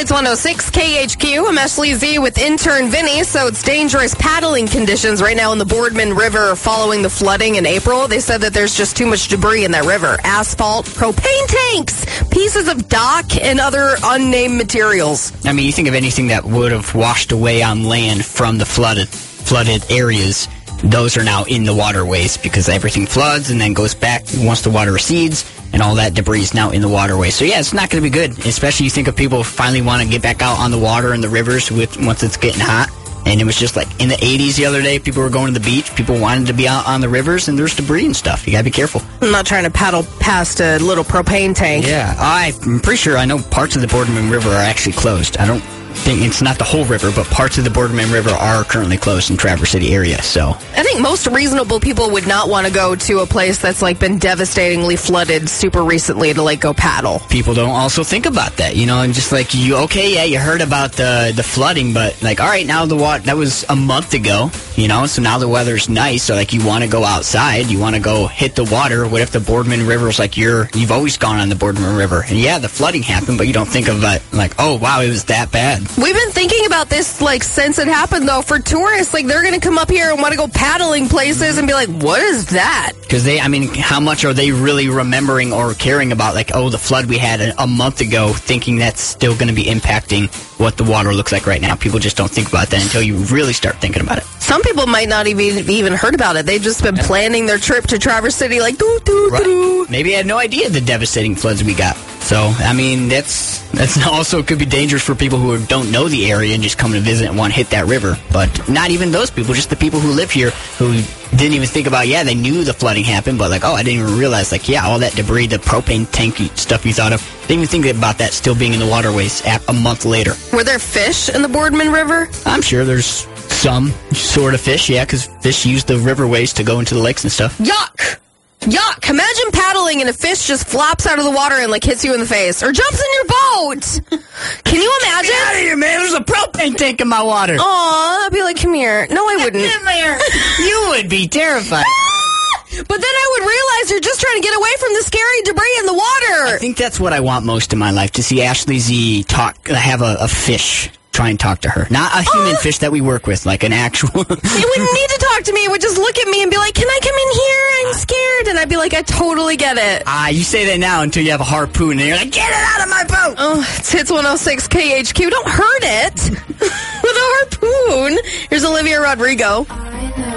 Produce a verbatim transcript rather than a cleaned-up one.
It's one oh six K H Q. I'm Ashley Z with intern Vinny. So it's dangerous paddling conditions right now in the Boardman River following the flooding in April. They said that there's just too much debris in that river. Asphalt, propane tanks, pieces of dock, and other unnamed materials. I mean, you think of anything that would have washed away on land from the flooded flooded areas. Those are now in the waterways because everything floods and then goes back once the water recedes, and all that debris is now in the waterways. So yeah, it's not going to be good, especially you think of people finally want to get back out on the water and the rivers with once it's getting hot. And it was just like in the eighties the other day, people were going to the beach, people wanted to be out on the rivers, and there's debris and stuff. You got to be careful. I'm not trying to paddle past a little propane tank. Yeah, I'm pretty sure I know parts of the Boardman River are actually closed. I don't think it's not the whole river, but parts of the Boardman River are currently closed in Traverse City area. So I think most reasonable people would not want to go to a place that's like been devastatingly flooded super recently to like go paddle. People don't also think about that, you know, and just like you, okay, yeah, you heard about the the flooding, but like, all right, now the water that was a month ago, you know, so now the weather's nice, so like you want to go outside, you want to go hit the water. What if the Boardman River is like you're you've always gone on the Boardman River, and yeah, the flooding happened, but you don't think of it like, oh wow, it was that bad. We've been thinking about this, like, since it happened, though, for tourists. Like, they're going to come up here and want to go paddling places and be like, what is that? Because they, I mean, how much are they really remembering or caring about, like, oh, the flood we had a, a month ago, thinking that's still going to be impacting what the water looks like right now? People just don't think about that until you really start thinking about it. Some people might not even even heard about it. They've just been yeah. planning their trip to Traverse City, like, doo, doo, right. doo. Maybe I had no idea the devastating floods we got. So, I mean, that's that's also could be dangerous for people who don't know the area and just come to visit and want to hit that river. But not even those people, just the people who live here who didn't even think about, yeah, they knew the flooding happened, but like, oh, I didn't even realize, like, yeah, all that debris, the propane tank stuff you thought of, didn't even think about that still being in the waterways a month later. Were there fish in the Boardman River? I'm sure there's some sort of fish, yeah, because fish use the riverways to go into the lakes and stuff. Yuck! Yuck! Imagine paddling and a fish just flops out of the water and like hits you in the face or jumps in your boat. Can you imagine? Get out of here, man! There's a propane tank in my water. Aw, I'd be like, come here. No, I wouldn't. Come here. You would be terrified. But then I would realize you're just trying to get away from the scary debris in the water. I think that's what I want most in my life, to see Ashley Z talk, have a, a fish. Try and talk to her. Not a human uh, fish that we work with, like an actual... It wouldn't need to talk to me. It would just look at me and be like, can I come in here? I'm scared. And I'd be like, I totally get it. Ah, uh, you say that now until you have a harpoon, and you're like, get it out of my boat! Oh, it's Hits one oh six K H Q. Don't hurt it with a harpoon. Here's Olivia Rodrigo.